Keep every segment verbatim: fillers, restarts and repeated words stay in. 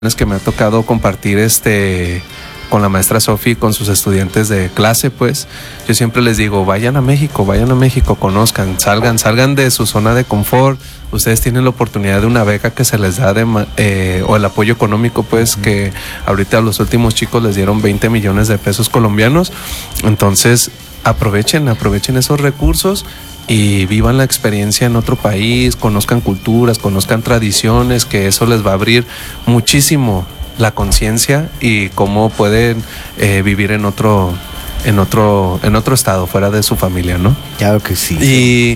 que me ha tocado compartir este con la maestra Sofi, con sus estudiantes de clase, pues yo siempre les digo, vayan a México, vayan a México, conozcan, salgan, salgan de su zona de confort. Ustedes tienen la oportunidad de una beca que se les da de, eh, o el apoyo económico, pues uh-huh. que ahorita a los últimos chicos les dieron veinte millones de pesos colombianos. Entonces aprovechen, aprovechen esos recursos y vivan la experiencia en otro país, conozcan culturas, conozcan tradiciones, que eso les va a abrir muchísimo la conciencia y cómo pueden eh, vivir en otro, en otro, en otro estado, fuera de su familia, ¿no? Claro que sí. Y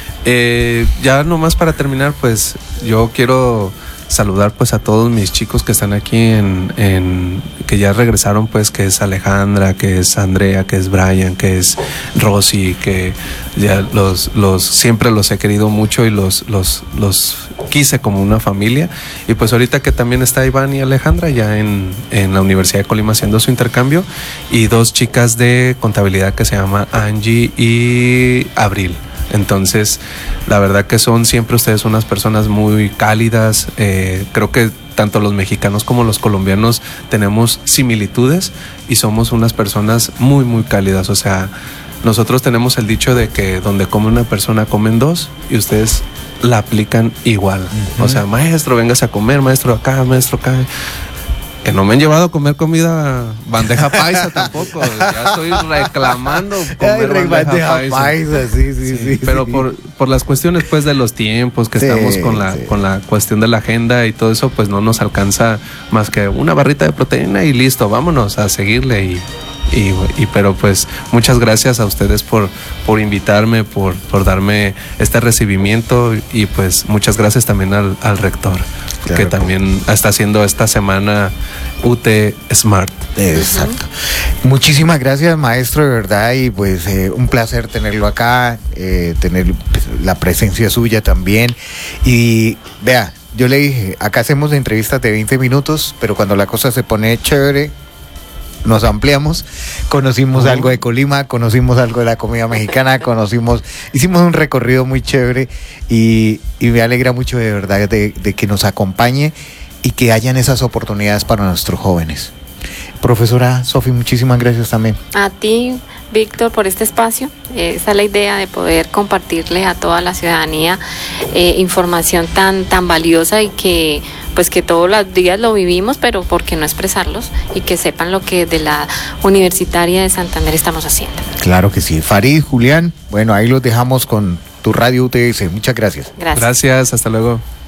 eh, ya nomás para terminar, pues yo quiero saludar pues a todos mis chicos que están aquí en, en que ya regresaron, pues, que es Alejandra, que es Andrea, que es Brian, que es Rosy, que ya los, los siempre los he querido mucho y los, los, los quise como una familia. Y pues ahorita que también está Iván y Alejandra ya en, en la Universidad de Colima haciendo su intercambio, y dos chicas de contabilidad que se llama Angie y Abril. Entonces, la verdad que son siempre ustedes unas personas muy cálidas. Eh, creo que tanto los mexicanos como los colombianos tenemos similitudes y somos unas personas muy, muy cálidas. O sea, nosotros tenemos el dicho de que donde come una persona comen dos, y ustedes la aplican igual. Uh-huh. O sea, maestro, véngase a comer, maestro acá, maestro acá. Que no me han llevado a comer comida bandeja paisa tampoco. Ya estoy reclamando comer Ay, bandeja, bandeja paisa. paisa sí, sí, sí, sí, sí. Pero sí. Por, por las cuestiones pues de los tiempos que sí, estamos con la, sí. con la cuestión de la agenda y todo eso, pues no nos alcanza más que una barrita de proteína y listo, vámonos a seguirle. Y, y, y pero pues muchas gracias a ustedes por, por invitarme, por, por darme este recibimiento, y pues muchas gracias también al, al rector. Claro, que también está haciendo esta semana U T Smart. Exacto. Muchísimas gracias, maestro, de verdad, y pues eh, un placer tenerlo acá, eh, tener pues, la presencia suya también. Y vea, yo le dije, acá hacemos entrevistas de veinte minutos, pero cuando la cosa se pone chévere, nos ampliamos, conocimos uh-huh. algo de Colima, conocimos algo de la comida mexicana, conocimos, hicimos un recorrido muy chévere, y, y me alegra mucho de verdad de, de que nos acompañe y que hayan esas oportunidades para nuestros jóvenes. Profesora Sofi, muchísimas gracias también. A ti, Víctor, por este espacio. Esa es la idea, de poder compartirle a toda la ciudadanía eh, información tan, tan valiosa, y que pues que todos los días lo vivimos, pero ¿por qué no expresarlos? Y que sepan lo que de la Universitaria de Santander estamos haciendo. Claro que sí. Farid, Julián, bueno, ahí los dejamos con tu radio U T S. Muchas gracias. Gracias. Gracias, hasta luego.